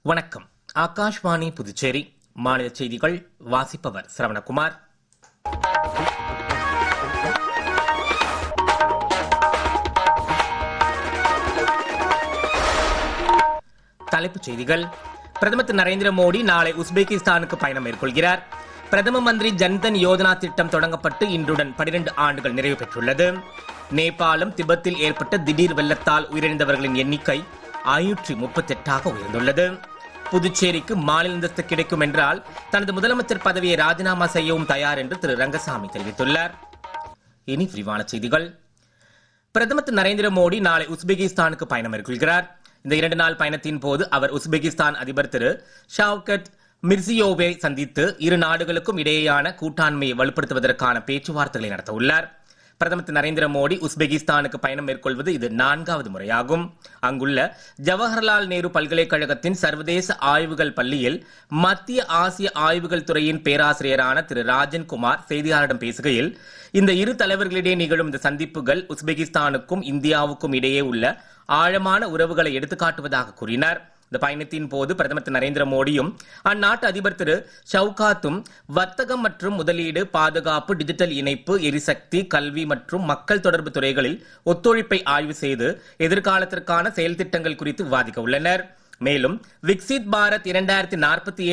வணக்கம். ஆகாஷ்வாணி புதுச்சேரி மாநில செய்திகள் வாசிப்பவர் சரவணகுமார். தலைப்புச் செய்திகள். பிரதமர் திரு நரேந்திர மோடி நாளை உஸ்பெகிஸ்தானுக்கு பயணம் மேற்கொள்கிறார். பிரதம மந்திரி ஜன்தன் யோஜனா திட்டம் தொடங்கப்பட்டு இன்றுடன் 12 ஆண்டுகள் நிறைவு பெற்றுள்ளது. நேபாளம், திபெத்தில் ஏற்பட்ட திடீர் வெள்ளத்தால் உயிரிழந்தவர்களின் எண்ணிக்கை 538ஆக உயர்ந்துள்ளது. புதுச்சேரிக்கு மாநில அந்தஸ்து கிடைக்கும் என்றால் தனது முதலமைச்சர் பதவியை ராஜினாமா செய்யவும் தயார் என்று திரு ரங்கசாமி தெரிவித்துள்ளார். இனி விரிவான செய்திகள். பிரதமர் திரு நரேந்திர மோடி நாளை உஸ்பெகிஸ்தானுக்கு பயணம் மேற்கொள்கிறார். இந்த 2 நாள் பயணத்தின் போது அவர் உஸ்பெகிஸ்தான் அதிபர் திரு ஷவுகத் மிர்சியோவை சந்தித்து இரு நாடுகளுக்கும் இடையேயான கூட்டாண்மையை வலுப்படுத்துவதற்கான பேச்சுவார்த்தைகளை நடத்த உள்ளார். பிரதமர் திரு நரேந்திர மோடி உஸ்பெகிஸ்தானுக்கு பயணம் மேற்கொள்வது இது 4வது முறையாகும். அங்குள்ள ஜவஹர்லால் நேரு பல்கலைக்கழகத்தின் சர்வதேச ஆய்வுகள் பள்ளியில் மத்திய ஆசிய ஆய்வுகள் துறையின் பேராசிரியரான திரு ராஜன்குமார் செய்தியாளரிடம் பேசுகையில், இந்த இரு தலைவர்களிடையே நிகழும் இந்த சந்திப்புகள் உஸ்பெகிஸ்தானுக்கும் இந்தியாவுக்கும் இடையே உள்ள ஆழமான உறவுகளை எடுத்துக்காட்டுவதாக கூறினார். இந்த பயணத்தின் போது பிரதமர் திரு நரேந்திர மோடியும் அந்நாட்டு அதிபர் திரு ஷவுகாத்தும் வர்த்தகம் மற்றும் முதலீடு, பாதுகாப்பு, டிஜிட்டல் இணைப்பு, எரிசக்தி, கல்வி மற்றும் மக்கள் தொடர்பு துறைகளில் ஒத்துழைப்பை ஆய்வு செய்து எதிர்காலத்திற்கான செயல் திட்டங்கள் குறித்து விவாதிக்க உள்ளனர். மேலும் விக்சித் பாரத் 2047